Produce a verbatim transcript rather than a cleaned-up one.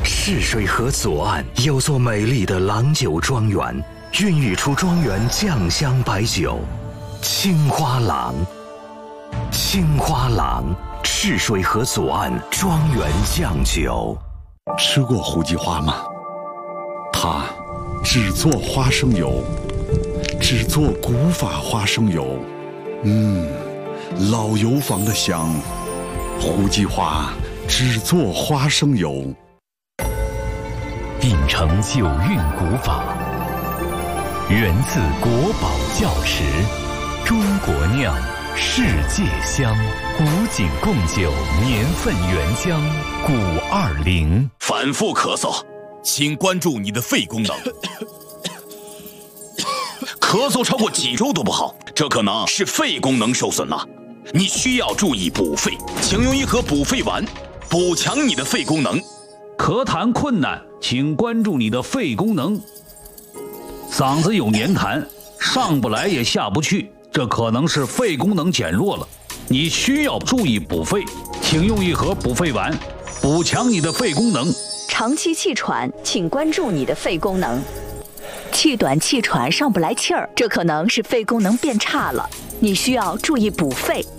赤水河左岸有座美丽的郎酒庄园，孕育出庄园酱香白酒青花郎。青花郎，赤水河左岸庄园酱酒。 吃过胡姬花吗？它只做花生油，只做古法花生油。嗯，老油坊的香。胡姬花只做花生油。 秉承酒韵古法，源自国宝窖池，中国酿，世界香，古井贡酒年份原浆古二零。 反复咳嗽，请关注你的肺功能。咳嗽超过几周都不好，这可能是肺功能受损了，你需要注意补肺，请用一盒补肺丸，补强你的肺功能。 咳痰困难，请关注你的肺功能。嗓子有黏痰，上不来也下不去，这可能是肺功能减弱了，你需要注意补肺，请用一盒补肺丸，补强你的肺功能。 长期气喘，请关注你的肺功能。气短气喘，上不来气儿，这可能是肺功能变差了，你需要注意补肺。